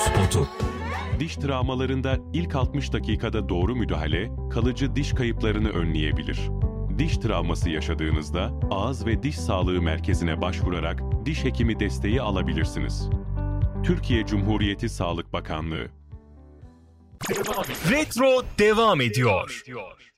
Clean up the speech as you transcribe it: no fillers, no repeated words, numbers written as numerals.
spotu. Diş travmalarında ilk 60 dakikada doğru müdahale, kalıcı diş kayıplarını önleyebilir. Diş travması yaşadığınızda ağız ve diş sağlığı merkezine başvurarak diş hekimi desteği alabilirsiniz. Türkiye Cumhuriyeti Sağlık Bakanlığı. Retro devam ediyor.